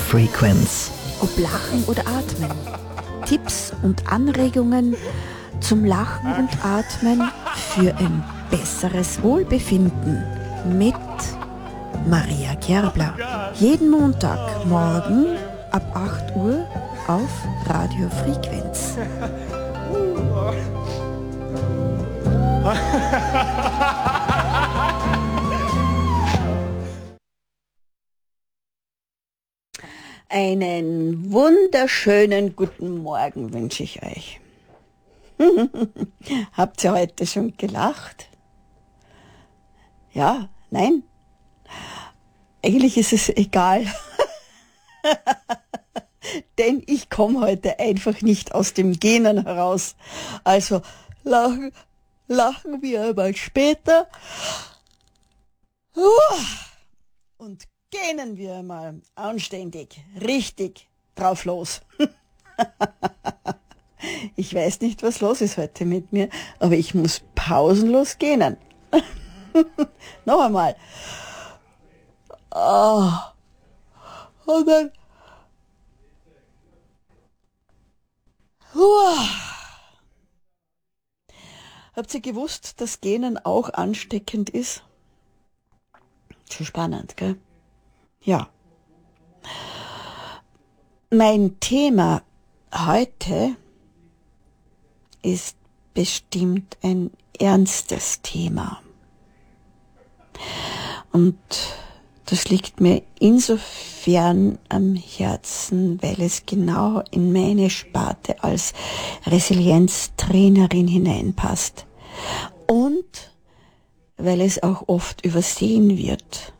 Frequenz. Ob Lachen oder Atmen. Tipps und Anregungen zum Lachen und Atmen für ein besseres Wohlbefinden mit Maria Gerbler. Jeden Montagmorgen ab 8 Uhr auf Radio Frequenz. Einen wunderschönen guten Morgen wünsche ich euch. Habt ihr heute schon gelacht? Ja? Nein? Eigentlich ist es egal. Denn ich komme heute einfach nicht aus dem Gähnen heraus. Also lachen wir einmal später. Und gähnen wir einmal anständig, richtig drauf los. Ich weiß nicht, was los ist heute mit mir, aber ich muss pausenlos gähnen. Noch einmal. Und dann. Habt ihr gewusst, dass Gähnen auch ansteckend ist? Schon spannend, gell? Ja. Mein Thema heute ist bestimmt ein ernstes Thema. Und das liegt mir insofern am Herzen, weil es genau in meine Sparte als Resilienztrainerin hineinpasst. Und weil es auch oft übersehen wird.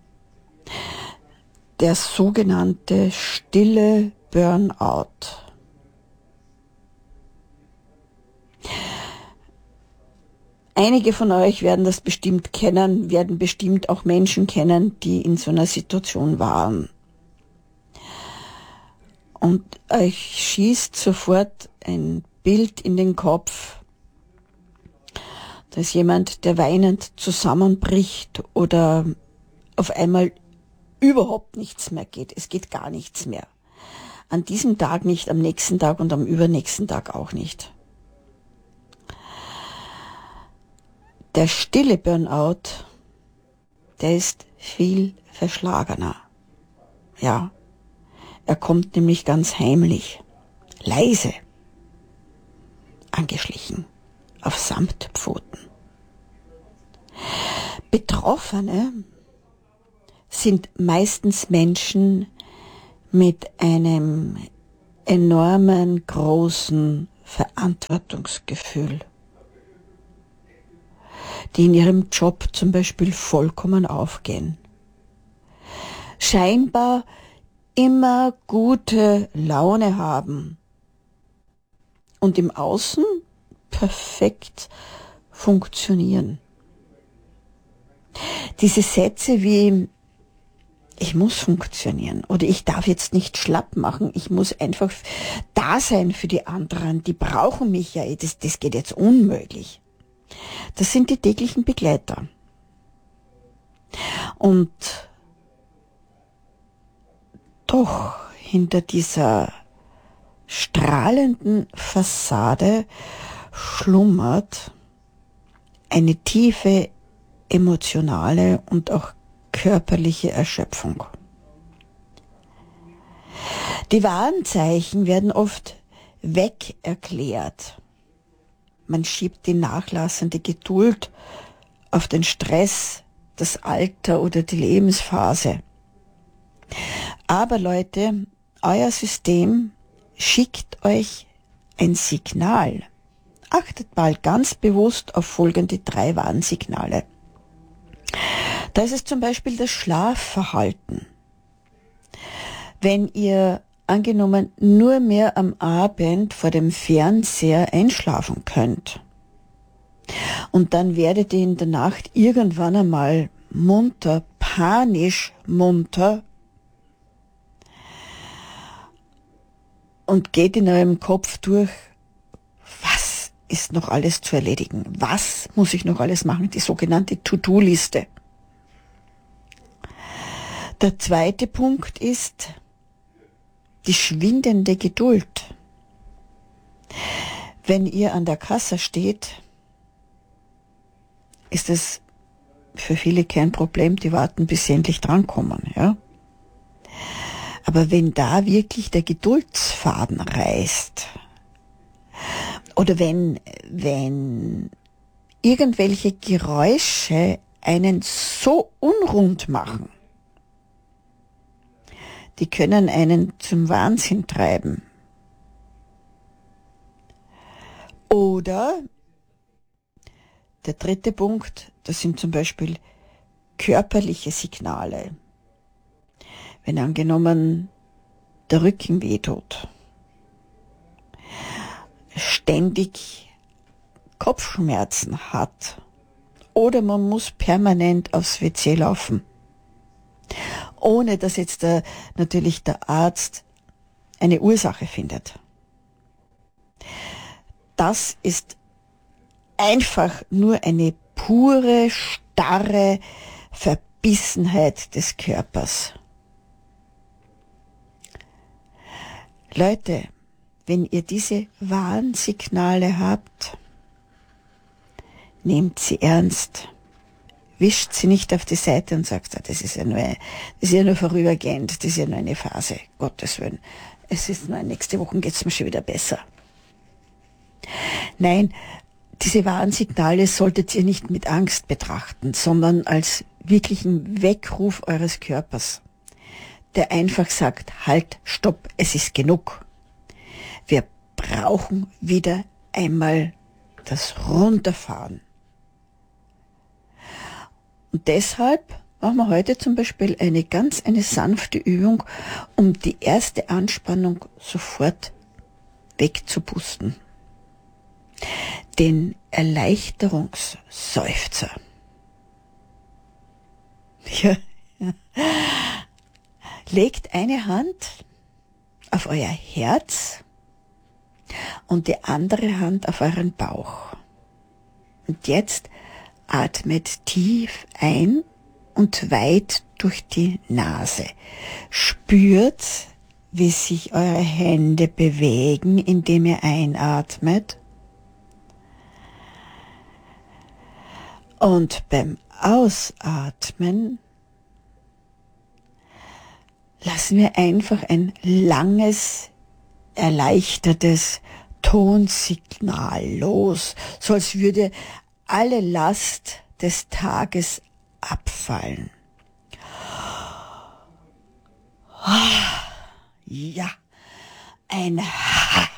Der sogenannte stille Burnout. Einige von euch werden das bestimmt kennen, werden bestimmt auch Menschen kennen, die in so einer Situation waren. Und euch schießt sofort ein Bild in den Kopf. Da ist jemand, der weinend zusammenbricht oder auf einmal überhaupt nichts mehr geht. Es geht gar nichts mehr. An diesem Tag nicht, am nächsten Tag und am übernächsten Tag auch nicht. Der stille Burnout, der ist viel verschlagener. Ja, er kommt nämlich ganz heimlich, leise, angeschlichen, auf Samtpfoten. Betroffene sind meistens Menschen mit einem enormen, großen Verantwortungsgefühl, die in ihrem Job zum Beispiel vollkommen aufgehen. Scheinbar immer gute Laune haben und im Außen perfekt funktionieren. Diese Sätze wie ich muss funktionieren oder ich darf jetzt nicht schlapp machen, ich muss einfach da sein für die anderen, die brauchen mich ja, das geht jetzt unmöglich. Das sind die täglichen Begleiter. Und doch hinter dieser strahlenden Fassade schlummert eine tiefe emotionale und auch körperliche Erschöpfung. Die Warnzeichen werden oft weg erklärt. Man schiebt die nachlassende Geduld auf den Stress, das Alter oder die Lebensphase. Aber Leute, euer System schickt euch ein Signal. Achtet mal ganz bewusst auf folgende 3 Warnsignale. Da ist es zum Beispiel das Schlafverhalten. Wenn ihr angenommen nur mehr am Abend vor dem Fernseher einschlafen könnt und dann werdet ihr in der Nacht irgendwann einmal munter, panisch munter und geht in eurem Kopf durch, was ist noch alles zu erledigen? Was muss ich noch alles machen? Die sogenannte To-Do-Liste. Der zweite Punkt ist, die schwindende Geduld. Wenn ihr an der Kasse steht, ist es für viele kein Problem, die warten, bis sie endlich drankommen, ja. Aber wenn da wirklich der Geduldsfaden reißt, oder wenn irgendwelche Geräusche einen so unrund machen, die können einen zum Wahnsinn treiben. Oder der dritte Punkt, das sind zum Beispiel körperliche Signale. Wenn angenommen der Rücken wehtut, ständig Kopfschmerzen hat oder man muss permanent aufs WC laufen, ohne dass jetzt natürlich der Arzt eine Ursache findet. Das ist einfach nur eine pure, starre Verbissenheit des Körpers. Leute, wenn ihr diese Warnsignale habt, nehmt sie ernst. Wischt sie nicht auf die Seite und sagt, das ist ja nur vorübergehend, das ist ja nur eine Phase. Gottes Willen. Es ist nur, nächste Woche geht's mir schon wieder besser. Nein, diese Warnsignale solltet ihr nicht mit Angst betrachten, sondern als wirklichen Weckruf eures Körpers, der einfach sagt, halt, stopp, es ist genug. Wir brauchen wieder einmal das Runterfahren. Und deshalb machen wir heute zum Beispiel eine sanfte Übung, um die erste Anspannung sofort wegzupusten. Den Erleichterungsseufzer. Ja. Legt eine Hand auf euer Herz und die andere Hand auf euren Bauch. Und jetzt atmet tief ein und weit durch die Nase. Spürt, wie sich eure Hände bewegen, indem ihr einatmet. Und beim Ausatmen lassen wir einfach ein langes, erleichtertes Tonsignal los, so als würde alle Last des Tages abfallen. Ja, ein Ha.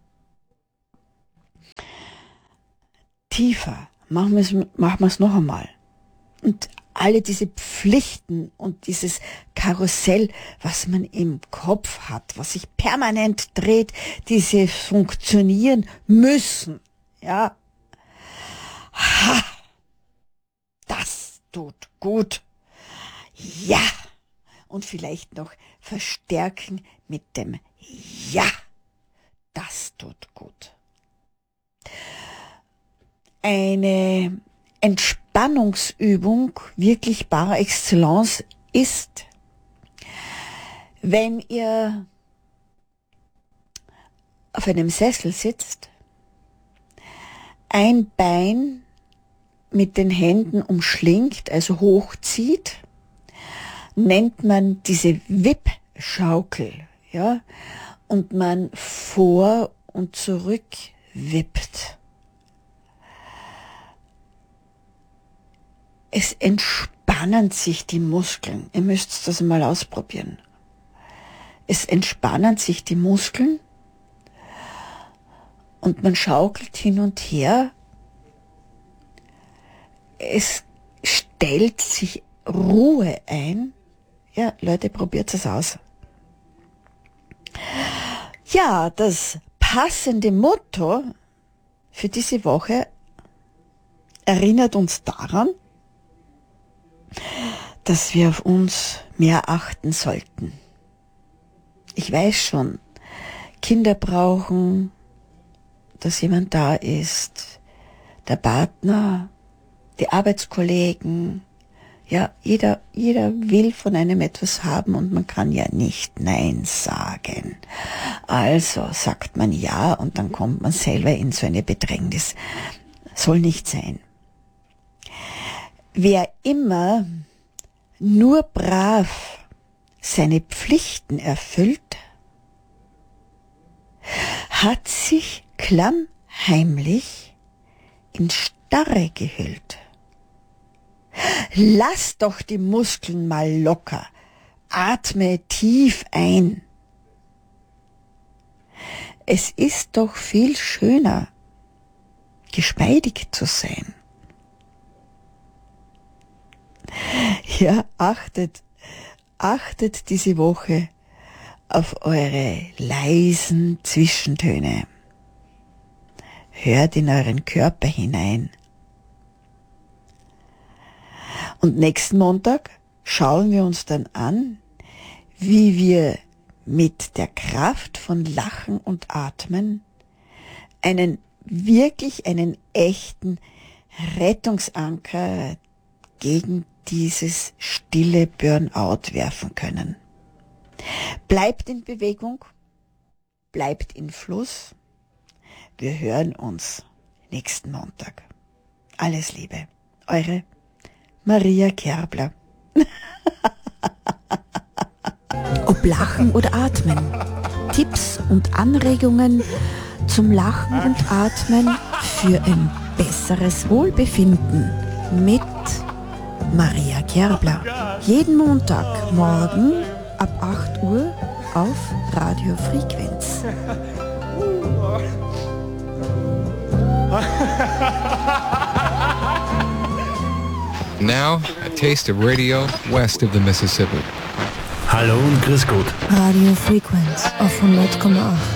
Tiefer. Machen wir es noch einmal. Und alle diese Pflichten und dieses Karussell, was man im Kopf hat, was sich permanent dreht, diese funktionieren müssen. Ja. Ha. Das tut gut. Ja. Und vielleicht noch verstärken mit dem Ja. Das tut gut. Eine Entspannungsübung wirklich par excellence ist, wenn ihr auf einem Sessel sitzt, ein Bein mit den Händen umschlingt, also hochzieht, nennt man diese Wippschaukel, ja, und man vor und zurück wippt. Es entspannen sich die Muskeln. Ihr müsst das mal ausprobieren. Es entspannen sich die Muskeln und man schaukelt hin und her. Es stellt sich Ruhe ein. Ja, Leute, probiert es aus. Ja, das passende Motto für diese Woche erinnert uns daran, dass wir auf uns mehr achten sollten. Ich weiß schon, Kinder brauchen, dass jemand da ist, der Partner, die Arbeitskollegen, Ja, jeder will von einem etwas haben und man kann ja nicht Nein sagen. Also sagt man ja und dann kommt man selber in so eine Bedrängnis. Soll nicht sein. Wer immer nur brav seine Pflichten erfüllt, hat sich klammheimlich in Starre gehüllt. Lass doch die Muskeln mal locker, atme tief ein. Es ist doch viel schöner, geschmeidig zu sein. Ja, achtet diese Woche auf eure leisen Zwischentöne. Hört in euren Körper hinein. Und nächsten Montag schauen wir uns dann an, wie wir mit der Kraft von Lachen und Atmen einen echten Rettungsanker gegen dieses stille Burnout werfen können. Bleibt in Bewegung, bleibt in Fluss. Wir hören uns nächsten Montag. Alles Liebe, eure Maria Kerbler. Ob Lachen oder Atmen. Tipps und Anregungen zum Lachen und Atmen für ein besseres Wohlbefinden mit Maria Kerbler. Jeden Montagmorgen ab 8 Uhr auf Radio Frequenz. Now, a taste of radio west of the Mississippi. Hallo und grüß Gott. Radio Frequenz auf 100,8.